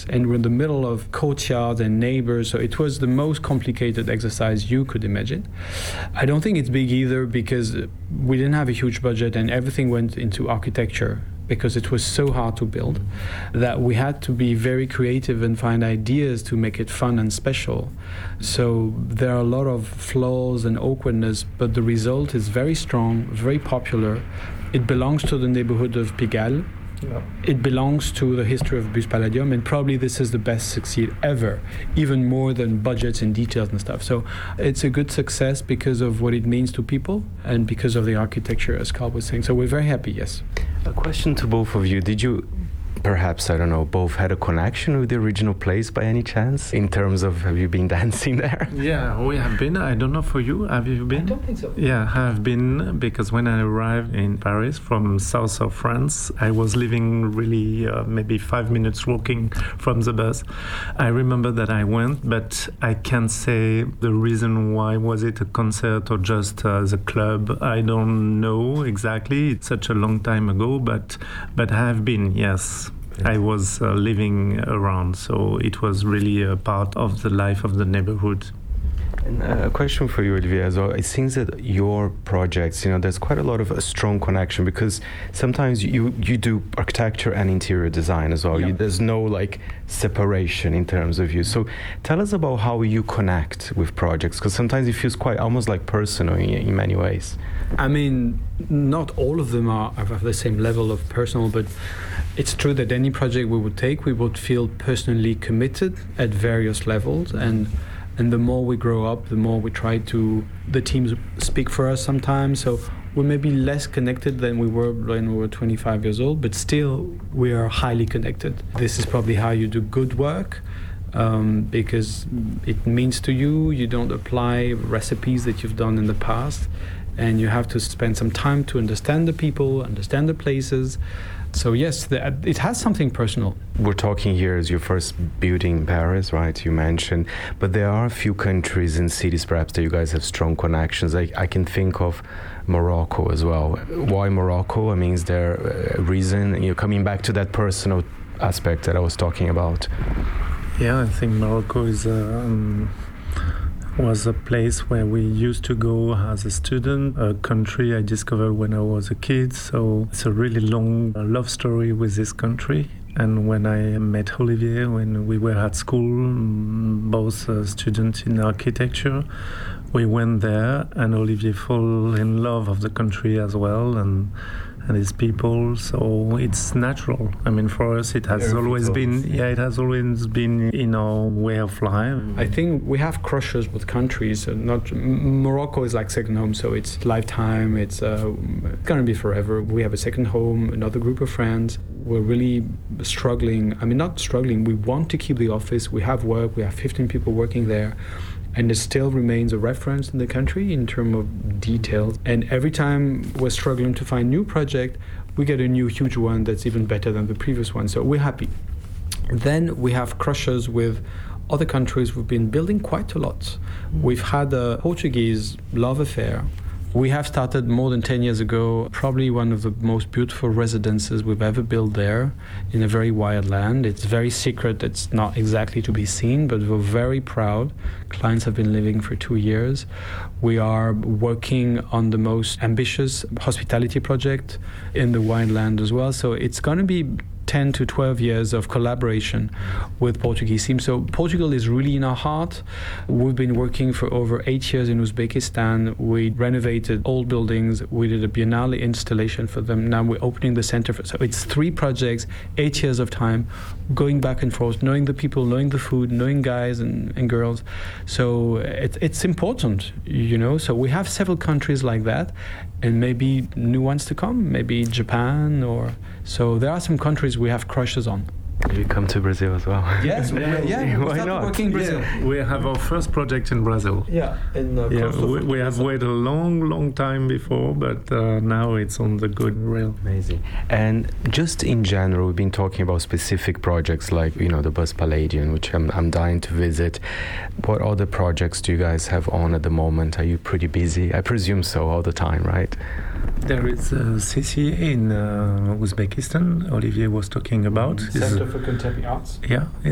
projects, and we're in the middle of courtyards and neighbors, so it was the most complicated exercise you could imagine. I don't think it's big either because we didn't have a huge budget and everything went into architecture because it was so hard to build that we had to be very creative and find ideas to make it fun and special. So there are a lot of flaws and awkwardness, but the result is very strong, very popular. It belongs to the neighborhood of Pigalle. Yeah. It belongs to the history of Bus Palladium, and probably this is the best succeed ever, even more than budgets and details and stuff. So it's a good success because of what it means to people and because of the architecture, as Carl was saying. So we're very happy, yes. A question to both of you. Did you perhaps, I don't know, both had a connection with the original place by any chance? In terms of, have you been dancing there? Yeah, we have been. I don't know for you. Have you been? I don't think so. Yeah, I have been, because when I arrived in Paris from south of France, I was living really maybe 5 minutes walking from the bus. I remember that I went, but I can't say the reason why. Was it a concert or just the club? I don't know exactly. It's such a long time ago, but I have been, yes. I was living around, so it was really a part of the life of the neighborhood. And a question for you, Olivier, as well. It seems that your projects, there's quite a lot of a strong connection, because sometimes you do architecture and interior design as well. Yeah. There's no separation in terms of you. So tell us about how you connect with projects, because sometimes it feels quite almost like personal in many ways. I mean, not all of them are of the same level of personal, but it's true that any project we would take, we would feel personally committed at various levels, and the more we grow up, the more we try to, the teams speak for us sometimes, so we may be less connected than we were when we were 25 years old, but still we are highly connected. This is probably how you do good work, because it means to you, you don't apply recipes that you've done in the past, and you have to spend some time to understand the people, understand the places. So yes, it has something personal. We're talking here as your first building in Paris, right? You mentioned, but there are a few countries and cities perhaps that you guys have strong connections. I can think of Morocco as well. Why Morocco? I mean, is there a reason? You're coming back to that personal aspect that I was talking about. Yeah, I think Morocco is was a place where we used to go as a student, a country I discovered when I was a kid. So it's a really long love story with this country. And when I met Olivier, when we were at school, both students in architecture, we went there, and Olivier fell in love of the country as well, and its people. So it's natural. I mean, for us, it has always been. Yeah, it has always been in our way of life. I think we have crushes with countries. Morocco is like second home, so it's lifetime. It's gonna be forever. We have a second home, another group of friends. We're really struggling. I mean, not struggling. We want to keep the office. We have work. We have 15 people working there. And it still remains a reference in the country in terms of details. And every time we're struggling to find new project, we get a new huge one that's even better than the previous one. So we're happy. Then we have crushes with other countries. We've been building quite a lot. We've had a Portuguese love affair. We have started more than 10 years ago, probably one of the most beautiful residences we've ever built there in a very wild land. It's very secret, it's not exactly to be seen, but we're very proud. Clients have been living for 2 years. We are working on the most ambitious hospitality project in the wild land as well. So it's going to be 10 to 12 years of collaboration with Portuguese teams. So Portugal is really in our heart. We've been working for over 8 years in Uzbekistan. We renovated old buildings. We did a Biennale installation for them. Now we're opening the center. So it's 3 projects, 8 years of time, going back and forth, knowing the people, knowing the food, knowing guys and girls. So it's important, So we have several countries like that, and maybe new ones to come, maybe Japan so there are some countries we have crushes on. Have you come to Brazil as well? Yes, why not? Working in Brazil. Yeah. We have our first project in Brazil. Yeah, we have waited a long time before, but now it's on the good rail. Amazing. And just in general, we've been talking about specific projects like the Bus Palladium, which I'm dying to visit. What other projects do you guys have on at the moment? Are you pretty busy? I presume so, all the time, right? There is CCA in Uzbekistan, Olivier was talking about. Center for Contemporary Arts. Yeah,